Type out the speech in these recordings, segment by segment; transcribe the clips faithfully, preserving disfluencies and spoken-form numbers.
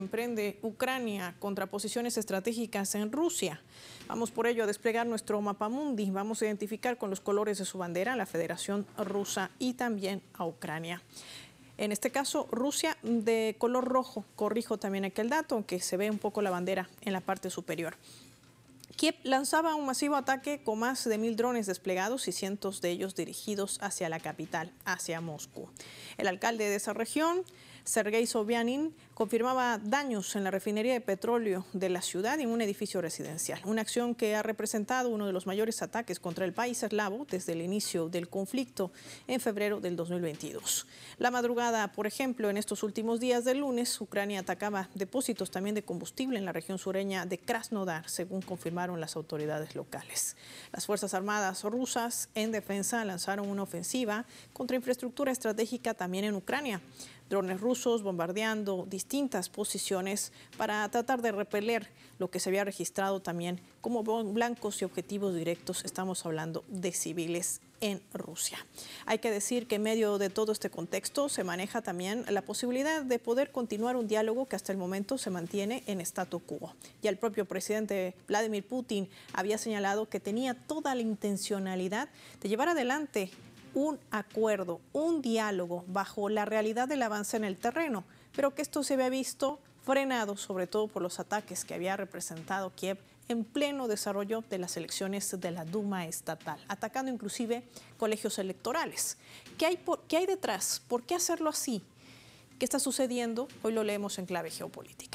Emprende Ucrania contra posiciones estratégicas en Rusia. Vamos por ello a desplegar nuestro mapamundi. Vamos a identificar con los colores de su bandera a la Federación Rusa y también a Ucrania. En este caso, Rusia de color rojo. Corrijo también aquel dato, aunque se ve un poco la bandera en la parte superior. Kiev lanzaba un masivo ataque con más de mil drones desplegados y cientos de ellos dirigidos hacia la capital, hacia Moscú. El alcalde de esa región, Sergei Sobyanin, confirmaba daños en la refinería de petróleo de la ciudad y en un edificio residencial. Una acción que ha representado uno de los mayores ataques contra el país eslavo desde el inicio del conflicto en febrero del dos mil veintidós. La madrugada, por ejemplo, en estos últimos días del lunes, Ucrania atacaba depósitos también de combustible en la región sureña de Krasnodar, según confirmaron las autoridades locales. Las Fuerzas Armadas rusas en defensa lanzaron una ofensiva contra infraestructura estratégica también en Ucrania. Drones rusos bombardeando distintas posiciones para tratar de repeler lo que se había registrado también como blancos y objetivos directos. Estamos hablando de civiles en Rusia. Hay que decir que en medio de todo este contexto se maneja también la posibilidad de poder continuar un diálogo que hasta el momento se mantiene en statu quo. Ya el propio presidente Vladimir Putin había señalado que tenía toda la intencionalidad de llevar adelante un acuerdo, un diálogo bajo la realidad del avance en el terreno, pero que esto se había visto frenado sobre todo por los ataques que había representado Kiev en pleno desarrollo de las elecciones de la Duma estatal, atacando inclusive colegios electorales. ¿Qué hay, por, qué hay detrás? ¿Por qué hacerlo así? ¿Qué está sucediendo? Hoy lo leemos en clave geopolítica.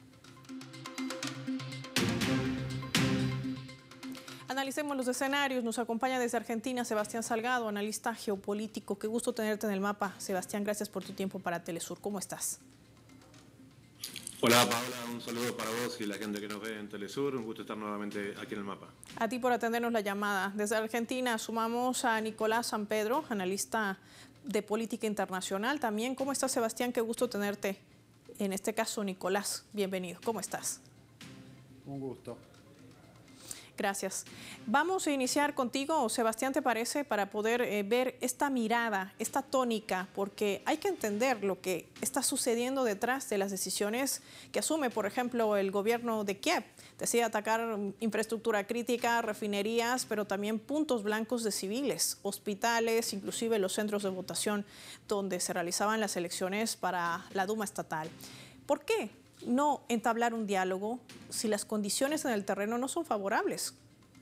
Analicemos los escenarios. Nos acompaña desde Argentina Sebastián Salgado, analista geopolítico. Qué gusto tenerte en el mapa. Sebastián, gracias por tu tiempo para Telesur. ¿Cómo estás? Hola Paola, un saludo para vos y la gente que nos ve en Telesur. Un gusto estar nuevamente aquí en el mapa. A ti por atendernos la llamada. Desde Argentina sumamos a Nicolás San Pedro, analista de política internacional también. ¿Cómo estás, Sebastián? Qué gusto tenerte. En este caso, Nicolás, bienvenido. ¿Cómo estás? Un gusto. Gracias. Vamos a iniciar contigo, Sebastián, ¿te parece? Para poder eh, ver esta mirada, esta tónica, porque hay que entender lo que está sucediendo detrás de las decisiones que asume, por ejemplo, el gobierno de Kiev. Decide atacar infraestructura crítica, refinerías, pero también puntos blancos de civiles, hospitales, inclusive los centros de votación donde se realizaban las elecciones para la Duma estatal. ¿Por qué no entablar un diálogo si las condiciones en el terreno no son favorables?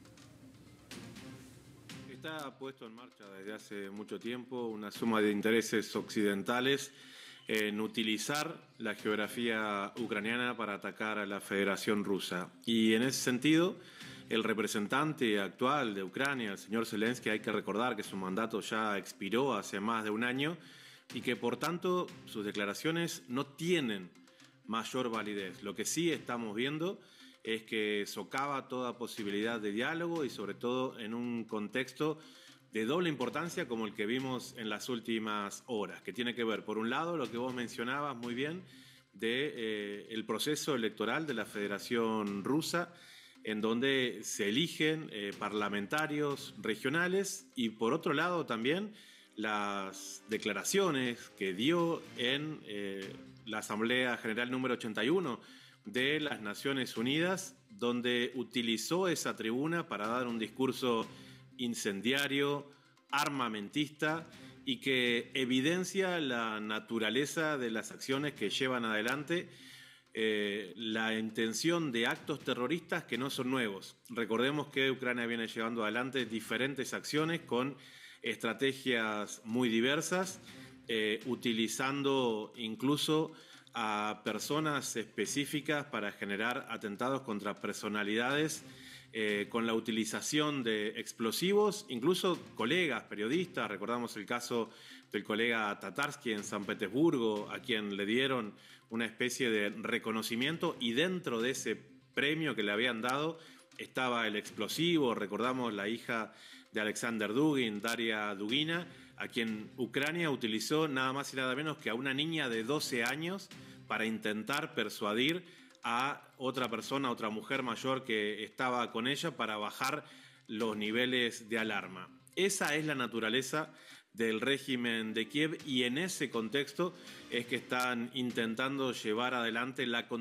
Está puesto en marcha desde hace mucho tiempo una suma de intereses occidentales en utilizar la geografía ucraniana para atacar a la Federación Rusa. Y en ese sentido, el representante actual de Ucrania, el señor Zelensky, hay que recordar que su mandato ya expiró hace más de un año y que por tanto sus declaraciones no tienen mayor validez. Lo que sí estamos viendo es que socava toda posibilidad de diálogo y sobre todo en un contexto de doble importancia como el que vimos en las últimas horas, que tiene que ver, por un lado, lo que vos mencionabas muy bien, de eh, el proceso electoral de la Federación Rusa, en donde se eligen eh, parlamentarios regionales, y por otro lado también las declaraciones que dio en eh, la Asamblea General número ochenta y uno de las Naciones Unidas, donde utilizó esa tribuna para dar un discurso incendiario, armamentista y que evidencia la naturaleza de las acciones que llevan adelante eh, la intención de actos terroristas que no son nuevos. Recordemos que Ucrania viene llevando adelante diferentes acciones con estrategias muy diversas, eh, utilizando incluso a personas específicas para generar atentados contra personalidades, eh, con la utilización de explosivos, incluso colegas, periodistas. Recordamos el caso del colega Tatarsky en San Petersburgo, a quien le dieron una especie de reconocimiento y dentro de ese premio que le habían dado estaba el explosivo. Recordamos la hija de Alexander Dugin, Daria Dugina, a quien Ucrania utilizó nada más y nada menos que a una niña de doce años para intentar persuadir a otra persona, otra mujer mayor que estaba con ella, para bajar los niveles de alarma. Esa es la naturaleza del régimen de Kiev, y en ese contexto es que están intentando llevar adelante la